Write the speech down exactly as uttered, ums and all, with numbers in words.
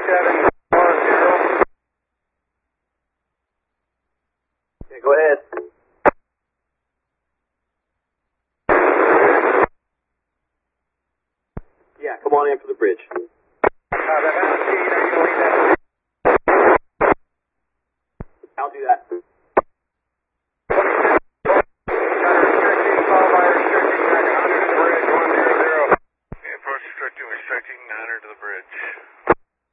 seven four zero. Okay, go ahead. Yeah, come on in for the bridge.